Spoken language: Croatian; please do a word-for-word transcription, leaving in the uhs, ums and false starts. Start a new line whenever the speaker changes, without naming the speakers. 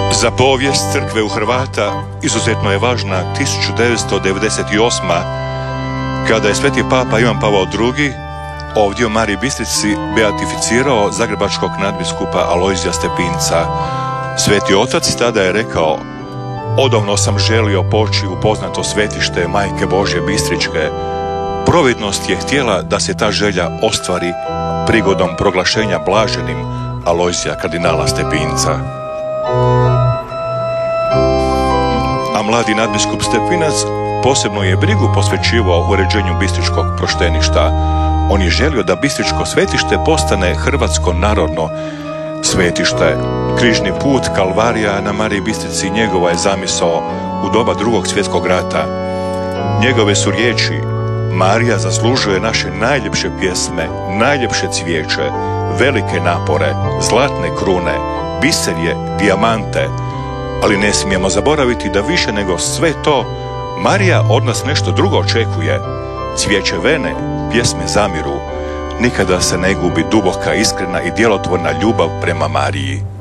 Za povijest crkve u Hrvata izuzetno je važna tisuću devetsto devedeset osma. kada je sveti papa Ivan Pavao drugi ovdje u Mariji Bistrici beatificirao zagrebačkog nadbiskupa Alojzija Stepinca. Sveti otac tada je rekao: odavno sam želio poći u poznato svetište Majke Božje Bistričke. Providnost je htjela da se ta želja ostvari prigodom proglašenja blaženim Alojzija kardinala Stepinca. A mladi nadbiskup Stepinac posebno je brigu posvećivao uređenju bistričkog prošteništa. On je želio da bistričko svetište postane hrvatsko narodno svetište. Križni put Kalvarija na Mariji Bistrici njegova je zamisao u doba Drugog svjetskog rata. Njegove su riječi: Marija zaslužuje naše najljepše pjesme, najljepše cvijeće, velike napore, zlatne krune, biserje, dijamante, ali ne smijemo zaboraviti da više nego sve to Marija od nas nešto drugo očekuje. Cvijeće vene, pjesme zamiru, nikada se ne gubi duboka, iskrena i djelotvorna ljubav prema Mariji.